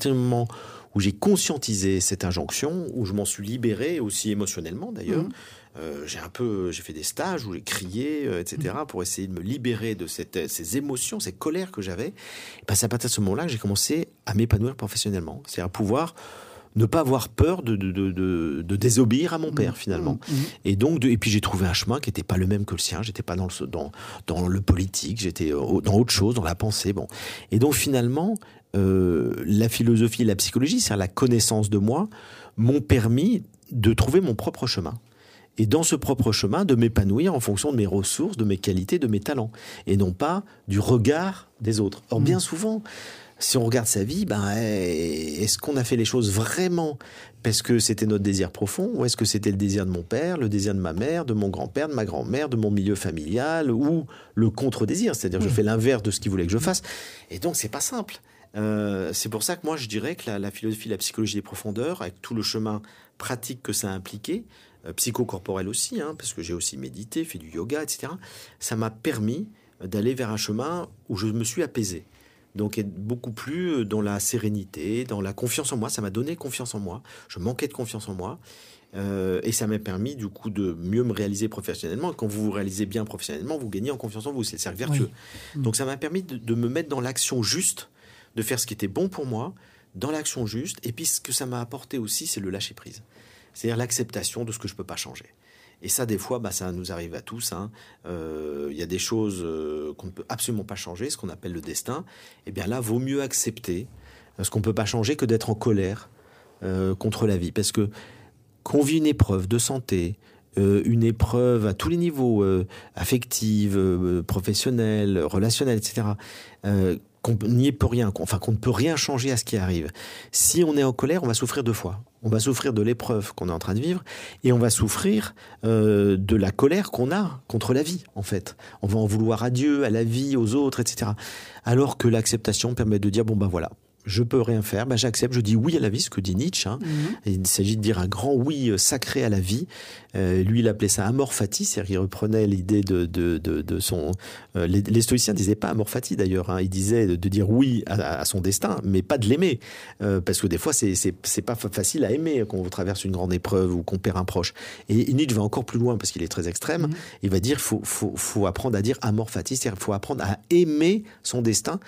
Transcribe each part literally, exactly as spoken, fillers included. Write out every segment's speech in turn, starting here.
partir du moment où j'ai conscientisé cette injonction, où je m'en suis libéré aussi émotionnellement d'ailleurs, mmh. euh, j'ai un peu, j'ai fait des stages où j'ai crié, euh, et cetera, mmh. pour essayer de me libérer de cette, ces émotions, ces colères que j'avais. Et ben, c'est à partir de ce moment-là que j'ai commencé à m'épanouir professionnellement, c'est-à-dire à pouvoir ne pas avoir peur de, de, de, de, de désobéir à mon père, mmh, finalement. Mmh. Et donc, de, et puis j'ai trouvé un chemin qui n'était pas le même que le sien. J'étais pas dans le, dans, dans le politique, j'étais dans autre chose, dans la pensée. Bon. Et donc, finalement, euh, la philosophie et la psychologie, c'est-à-dire la connaissance de moi, m'ont permis de trouver mon propre chemin. Et dans ce propre chemin, de m'épanouir en fonction de mes ressources, de mes qualités, de mes talents. Et non pas du regard des autres. Or, mmh. bien souvent, si on regarde sa vie, ben, est-ce qu'on a fait les choses vraiment parce que c'était notre désir profond, ou est-ce que c'était le désir de mon père, le désir de ma mère, de mon grand-père, de ma grand-mère, de mon milieu familial, ou le contre-désir, c'est-à-dire oui. je fais l'inverse de ce qu'ils voulaient que je fasse. Et donc, c'est pas simple. Euh, c'est pour ça que moi, je dirais que la, la philosophie, la psychologie des profondeurs, avec tout le chemin pratique que ça a impliqué, euh, psychocorporel aussi, hein, parce que j'ai aussi médité, fait du yoga, et cetera, ça m'a permis d'aller vers un chemin où je me suis apaisé. Donc être beaucoup plus dans la sérénité, dans la confiance en moi. Ça m'a donné confiance en moi. Je manquais de confiance en moi. Euh, et ça m'a permis du coup de mieux me réaliser professionnellement. Et quand vous vous réalisez bien professionnellement, vous gagnez en confiance en vous. C'est le cercle vertueux. Oui. Donc ça m'a permis de, de me mettre dans l'action juste, de faire ce qui était bon pour moi, dans l'action juste. Et puis ce que ça m'a apporté aussi, c'est le lâcher-prise. C'est-à-dire l'acceptation de ce que je ne peux pas changer. Et ça, des fois, bah, ça nous arrive à tous. Hein. Euh, y a des choses euh, qu'on ne peut absolument pas changer, ce qu'on appelle le destin. Eh bien là, vaut mieux accepter ce qu'on ne peut pas changer que d'être en colère euh, contre la vie. Parce que qu'on vit une épreuve de santé, euh, une épreuve à tous les niveaux, euh, affective, euh, professionnelle, relationnelle, et cetera, euh, qu'on n'y peut rien, qu'on, enfin qu'on ne peut rien changer à ce qui arrive. Si on est en colère, on va souffrir deux fois. On va souffrir de l'épreuve qu'on est en train de vivre et on va souffrir euh, de la colère qu'on a contre la vie, en fait. On va en vouloir à Dieu, à la vie, aux autres, et cetera. Alors que l'acceptation permet de dire, bon ben voilà, je peux rien faire, ben j'accepte, je dis oui à la vie, ce que dit Nietzsche. Hein. Mmh. Il s'agit de dire un grand oui sacré à la vie. Euh, lui, il appelait ça amor fati, c'est-à-dire qu'il reprenait l'idée de, de, de, de son... Euh, les, les stoïciens ne disaient pas amor fati d'ailleurs, hein. Ils disaient de, de dire oui à, à son destin, mais pas de l'aimer. Euh, parce que des fois, c'est, c'est, c'est pas facile à aimer quand on traverse une grande épreuve ou qu'on perd un proche. Et Nietzsche va encore plus loin parce qu'il est très extrême. Mmh. Il va dire qu'il faut, faut, faut apprendre à dire amor fati, c'est-à-dire qu'il faut apprendre à aimer son destin,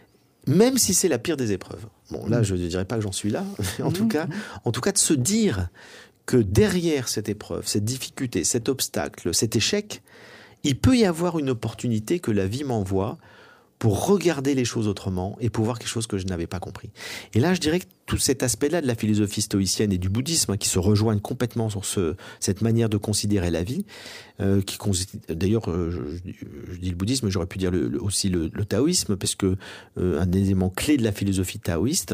même si c'est la pire des épreuves. Bon, là, je ne dirais pas que j'en suis là. en, mmh. tout cas, en tout cas, de se dire que derrière cette épreuve, cette difficulté, cet obstacle, cet échec, il peut y avoir une opportunité que la vie m'envoie pour regarder les choses autrement et pour voir quelque chose que je n'avais pas compris. Et là, je dirais que tout cet aspect-là de la philosophie stoïcienne et du bouddhisme, hein, qui se rejoignent complètement sur ce, cette manière de considérer la vie, euh, qui d'ailleurs, euh, je, je dis le bouddhisme, j'aurais pu dire le, le, aussi le, le taoïsme, parce que euh, un des éléments clés de la philosophie taoïste,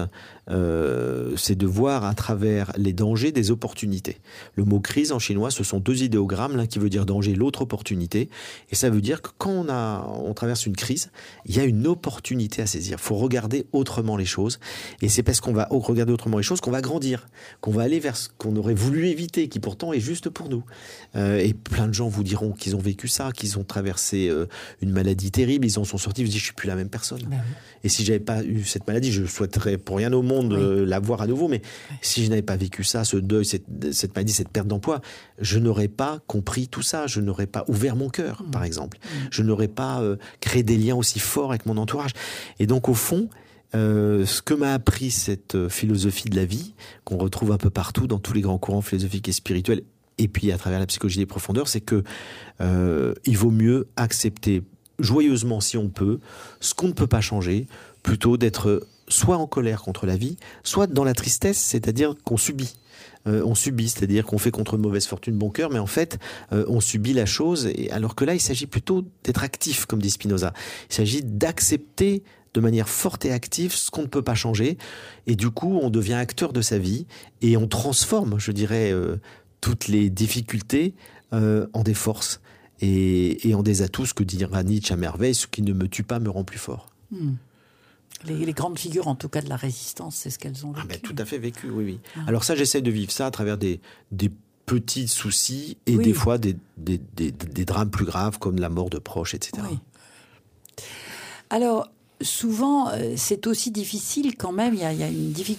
euh, c'est de voir à travers les dangers des opportunités. Le mot crise en chinois, ce sont deux idéogrammes, l'un qui veut dire danger, l'autre opportunité, et ça veut dire que quand on a, on traverse une crise, il y a une opportunité à saisir. Il faut regarder autrement les choses, et c'est parce qu'on va regarder autrement les choses qu'on va grandir, qu'on va aller vers ce qu'on aurait voulu éviter, qui pourtant est juste pour nous. Euh, et plein de gens vous diront qu'ils ont vécu ça, qu'ils ont traversé euh, une maladie terrible, ils en sont sortis, ils se disent je suis plus la même personne. Ben oui. Et si j'avais pas eu cette maladie, je souhaiterais pour rien au monde oui. euh, la voir à nouveau, mais oui. si je n'avais pas vécu ça, ce deuil, cette, cette maladie, cette perte d'emploi, je n'aurais pas compris tout ça, je n'aurais pas ouvert mon cœur, mmh. par exemple. Mmh. Je n'aurais pas euh, créé des liens aussi forts avec mon entourage. Et donc au fond, Euh, ce que m'a appris cette euh, philosophie de la vie, qu'on retrouve un peu partout dans tous les grands courants philosophiques et spirituels, et puis à travers la psychologie des profondeurs, c'est que euh, il vaut mieux accepter joyeusement, si on peut, ce qu'on ne peut pas changer, plutôt d'être soit en colère contre la vie, soit dans la tristesse, c'est-à-dire qu'on subit. Euh, on subit, c'est-à-dire qu'on fait contre une mauvaise fortune bon cœur, mais en fait, euh, on subit la chose, et alors que là, il s'agit plutôt d'être actif, comme dit Spinoza. Il s'agit d'accepter de manière forte et active ce qu'on ne peut pas changer, et du coup, on devient acteur de sa vie, et on transforme, je dirais, euh, toutes les difficultés euh, en des forces, et, et en des atouts, ce que dira Nietzsche à merveille, ce qui ne me tue pas me rend plus fort. Mmh. Les, les grandes figures, en tout cas, de la résistance, c'est ce qu'elles ont vécu. Ah ben, tout à fait vécu, oui, oui. Ah. Alors ça, j'essaie de vivre ça à travers des, des petits soucis et oui. des fois des, des, des, des drames plus graves comme la mort de proches, et cetera. Oui. Alors, souvent, c'est aussi difficile quand même, il y a, il y a une difficulté